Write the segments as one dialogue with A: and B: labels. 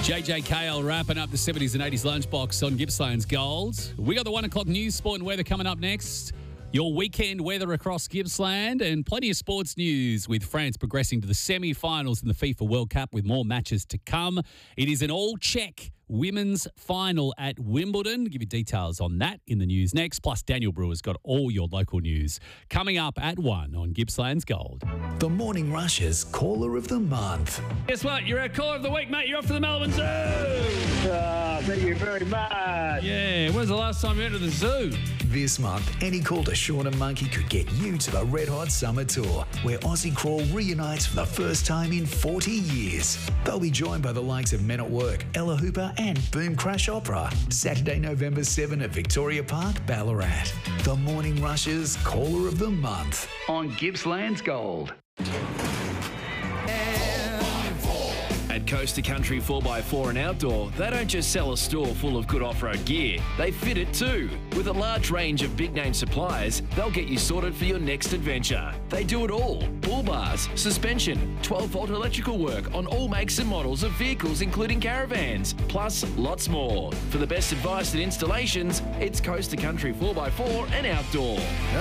A: JJ Kale wrapping up the 70s and 80s lunchbox on Gippsland's Gold. We got the 1 o'clock news, sport and weather coming up next. Your weekend weather across Gippsland and plenty of sports news with France progressing to the semi-finals in the FIFA World Cup with more matches to come. It is an all-check women's final at Wimbledon. I'll give you details on that in the news next. Plus, Daniel Brewer's got all your local news coming up at 1 on Gippsland's Gold.
B: The Morning Rush's Caller of the Month.
A: Guess what? You're our Caller of the Week, mate. You're off to the Melbourne Zoo.
C: Thank you very much.
A: Yeah, when's the last time you went to the zoo?
B: This month, any call to Sean and Monkey could get you to the Red Hot Summer Tour, where Aussie Crawl reunites for the first time in 40 years. They'll be joined by the likes of Men at Work, Ella Hooper and Boom Crash Opera. Saturday, November 7 at Victoria Park, Ballarat. The Morning Rush's Caller of the Month on Gippsland's Gold.
D: At Coaster Country 4x4 and Outdoor, they don't just sell a store full of good off-road gear, they fit it too. With a large range of big-name suppliers, they'll get you sorted for your next adventure. They do it all. Bull bars, suspension, 12-volt electrical work on all makes and models of vehicles including caravans, plus lots more. For the best advice and installations, it's Coaster Country 4x4 and Outdoor.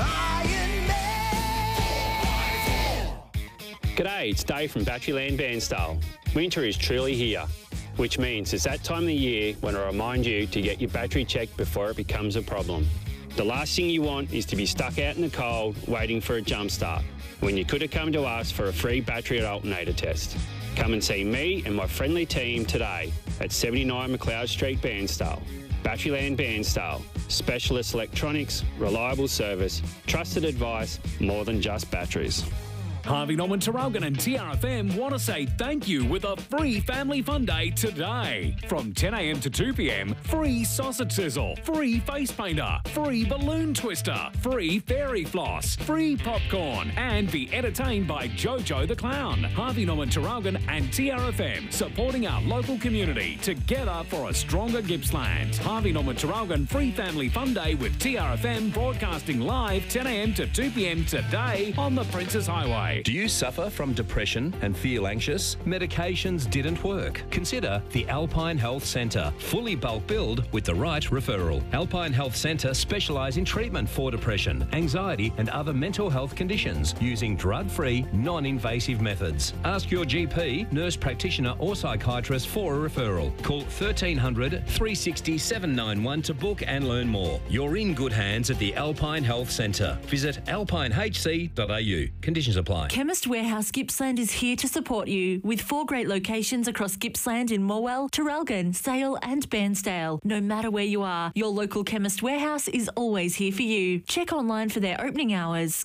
E: G'day, it's Dave from Batteryland Bairnsdale. Winter is truly here, which means it's that time of the year when I remind you to get your battery checked before it becomes a problem. The last thing you want is to be stuck out in the cold waiting for a jump start, when you could have come to us for a free battery and alternator test. Come and see me and my friendly team today at 79 McLeod Street, Bairnsdale. Batteryland Bairnsdale. Specialist electronics, reliable service, trusted advice, more than just batteries.
F: Harvey Norman Tarralgon and TRFM want to say thank you with a free Family Fun Day today. From 10 a.m. to 2 p.m, free sausage sizzle, free face painter, free balloon twister, free fairy floss, free popcorn, and be entertained by Jojo the Clown. Harvey Norman Tarralgon and TRFM, supporting our local community together for a stronger Gippsland. Harvey Norman Tarralgon Free Family Fun Day with TRFM broadcasting live 10 a.m. to 2 p.m. today on the Princes Highway.
G: Do you suffer from depression and feel anxious? Medications didn't work? Consider the Alpine Health Centre. Fully bulk billed with the right referral. Alpine Health Centre specialise in treatment for depression, anxiety and other mental health conditions using drug-free, non-invasive methods. Ask your GP, nurse practitioner or psychiatrist for a referral. Call 1300 360 791 to book and learn more. You're in good hands at the Alpine Health Centre. Visit alpinehc.au. Conditions apply.
H: Chemist Warehouse Gippsland is here to support you with 4 great locations across Gippsland in Morwell, Tarralgon, Sale and Bairnsdale. No matter where you are, your local Chemist Warehouse is always here for you. Check online for their opening hours,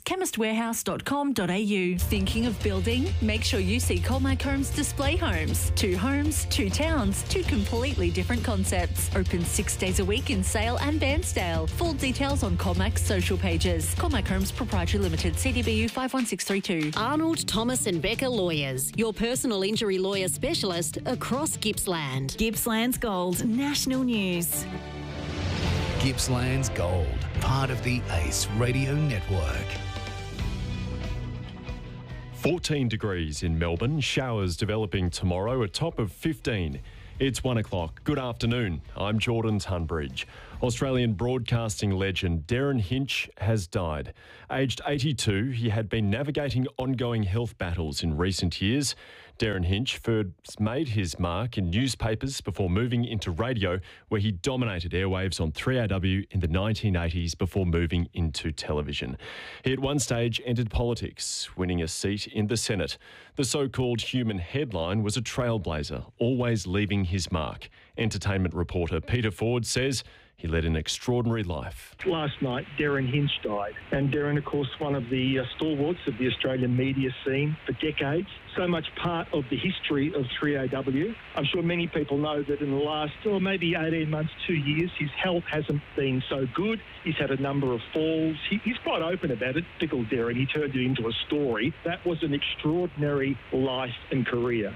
H: chemistwarehouse.com.au. Thinking of building? Make sure you see Colmac Homes Display Homes. 2 homes, 2 towns, 2 completely different concepts. Open 6 days a week in Sale and Bairnsdale. Full details on Colmac's social pages. Colmac Homes Proprietary Limited, CDBU 51632.
I: Arnold, Thomas and Becker Lawyers, your personal injury lawyer specialist across Gippsland.
H: Gippsland's Gold, national news.
B: Gippsland's Gold, part of the ACE Radio Network.
J: 14 degrees in Melbourne, showers developing tomorrow, a top of 15. It's 1 o'clock. Good afternoon. I'm Jordan Tunbridge. Australian broadcasting legend Derryn Hinch has died. Aged 82, he had been navigating ongoing health battles in recent years. Derryn Hinch first made his mark in newspapers before moving into radio, where he dominated airwaves on 3AW in the 1980s before moving into television. He at one stage entered politics, winning a seat in the Senate. The so-called human headline was a trailblazer, always leaving his mark. Entertainment reporter Peter Ford says he led an extraordinary life.
C: Last night, Derryn Hinch died. And Derryn, of course, one of the stalwarts of the Australian media scene for decades. So much part of the history of 3AW. I'm sure many people know that in the last, maybe 18 months, 2 years, his health hasn't been so good. He's had a number of falls. He's quite open about it. Typical Derryn, he turned it into a story. That was an extraordinary life and career.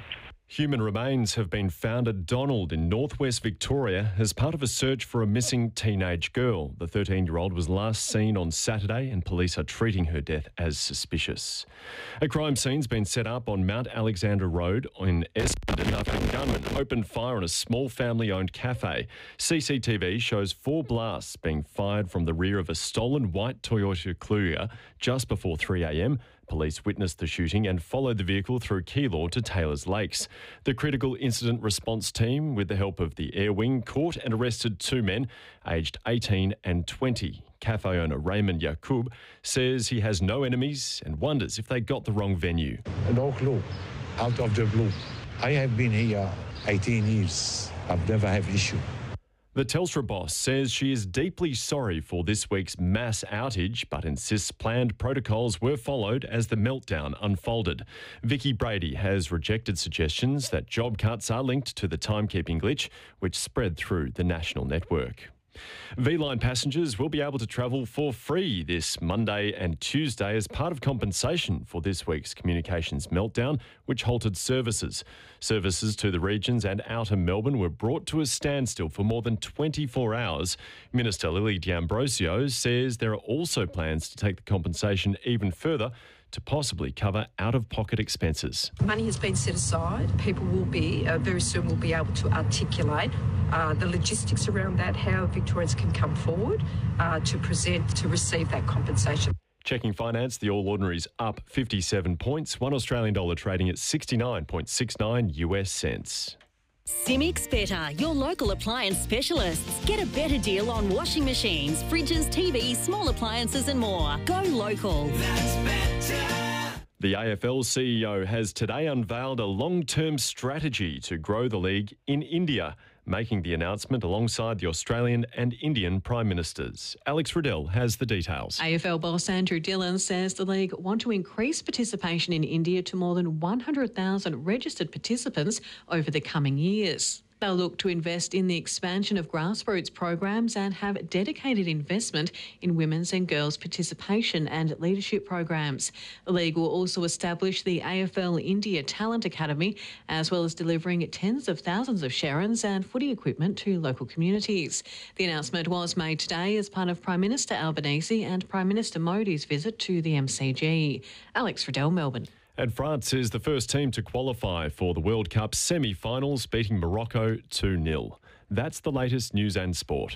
J: Human remains have been found at Donald in northwest Victoria as part of a search for a missing teenage girl. The 13-year-old was last seen on Saturday and police are treating her death as suspicious. A crime scene's been set up on Mount Alexander Road in Essendon after a gunman opened fire on a small family-owned cafe. CCTV shows 4 blasts being fired from the rear of a stolen white Toyota Kluger just before 3 a.m. Police witnessed the shooting and followed the vehicle through Keilor to Taylors Lakes. The critical incident response team, with the help of the Air Wing, caught and arrested 2 men aged 18 and 20. Cafe owner Raymond Yacoub says he has no enemies and wonders if they got the wrong venue.
K: No clue, out of the blue. I have been here 18 years. I've never had issue.
J: The Telstra boss says she is deeply sorry for this week's mass outage, but insists planned protocols were followed as the meltdown unfolded. Vicky Brady has rejected suggestions that job cuts are linked to the timekeeping glitch, which spread through the national network. V-Line passengers will be able to travel for free this Monday and Tuesday as part of compensation for this week's communications meltdown, which halted services. Services to the regions and outer Melbourne were brought to a standstill for more than 24 hours. Minister Lily D'Ambrosio says there are also plans to take the compensation even further to possibly cover out-of-pocket expenses.
L: Money has been set aside. People will be, very soon will be able to articulate the logistics around that, how Victorians can come forward to receive that compensation.
J: Checking finance, the All Ordinary's up 57 points, $1 Australian dollar trading at 69.69 US cents.
I: Simics Better, your local appliance specialists. Get a better deal on washing machines, fridges, TVs, small appliances and more. Go local. That's better.
J: The AFL CEO has today unveiled a long-term strategy to grow the league in India, making the announcement alongside the Australian and Indian Prime Ministers. Alex Riddell has the details.
M: AFL boss Andrew Dillon says the league want to increase participation in India to more than 100,000 registered participants over the coming years. They'll look to invest in the expansion of grassroots programs and have dedicated investment in women's and girls' participation and leadership programs. The league will also establish the AFL India Talent Academy, as well as delivering tens of thousands of Sharons and footy equipment to local communities. The announcement was made today as part of Prime Minister Albanese and Prime Minister Modi's visit to the MCG. Alex Riddell, Melbourne.
J: And France is the first team to qualify for the World Cup semi-finals, beating Morocco 2-0. That's the latest news and sport.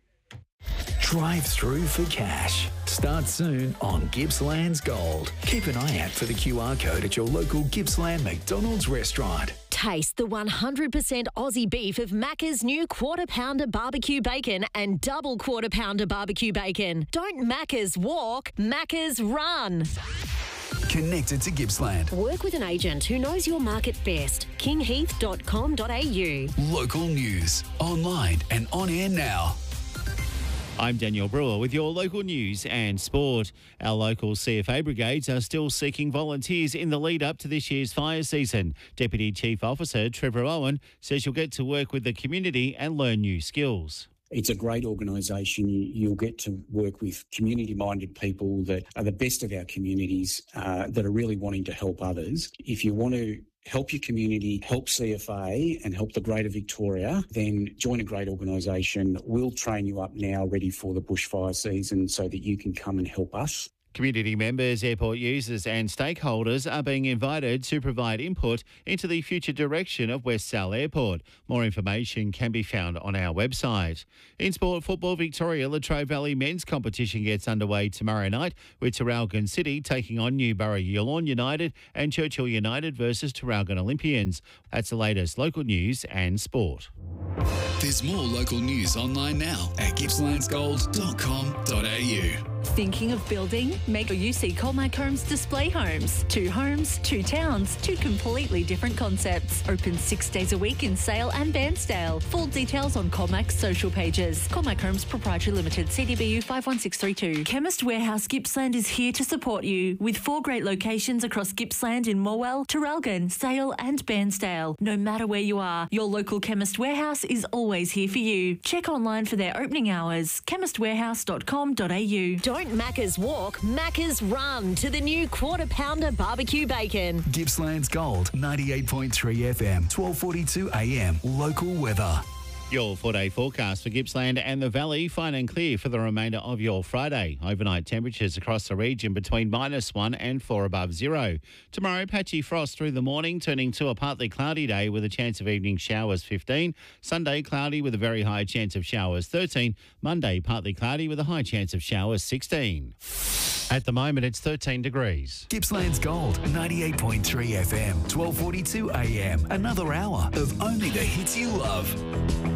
B: Drive through for cash. Start soon on Gippsland's Gold. Keep an eye out for the QR code at your local Gippsland McDonald's restaurant.
I: Taste the 100% Aussie beef of Macca's new Quarter Pounder Barbecue Bacon and Double Quarter Pounder Barbecue Bacon. Don't Macca's walk, Macca's run.
B: Connected to Gippsland.
I: Work with an agent who knows your market best. kingheath.com.au.
B: Local news, online and on air now.
N: I'm Daniel Brewer with your local news and sport. Our local CFA brigades are still seeking volunteers in the lead up to this year's fire season. Deputy Chief Officer Trevor Owen says you'll get to work with the community and learn new skills.
O: It's a great organisation. You'll get to work with community-minded people that are the best of our communities, that are really wanting to help others. If you want to help your community, help CFA and help the Greater Victoria, then join a great organisation. We'll train you up now ready for the bushfire season so that you can come and help us.
N: Community members, airport users and stakeholders are being invited to provide input into the future direction of West Sal Airport. More information can be found on our website. In sport football, Victoria Latrobe Valley men's competition gets underway tomorrow night with Traralgon City taking on Newborough Yallourn United and Churchill United versus Traralgon Olympians. That's the latest local news and sport.
B: There's more local news online now at gippslandsgold.com.au.
H: Thinking of building? Make sure you see Colmac Homes Display Homes. 2 homes, 2 towns, 2 completely different concepts. Open 6 days a week in Sale and Bairnsdale. Full details on Colmac's social pages. Colmac Homes Proprietary Limited, CDBU 51632. Chemist Warehouse Gippsland is here to support you with 4 great locations across Gippsland in Morwell, Traralgon, Sale and Bairnsdale. No matter where you are, your local Chemist Warehouse is always here for you. Check online for their opening hours. chemistwarehouse.com.au.
I: Don't Macca's walk, Macca's run to the new Quarter Pounder barbecue bacon.
B: Gippsland's Gold, 98.3 FM, 12:42 a.m. Local weather.
N: Your 4-day forecast for Gippsland and the Valley, fine and clear for the remainder of your Friday. Overnight temperatures across the region between -1 and 4 above zero. Tomorrow, patchy frost through the morning, turning to a partly cloudy day with a chance of evening showers 15. Sunday, cloudy with a very high chance of showers 13. Monday, partly cloudy with a high chance of showers 16. At the moment, it's 13 degrees.
B: Gippsland's Gold, 98.3 FM, 12:42 a.m. Another hour of only the hits you love.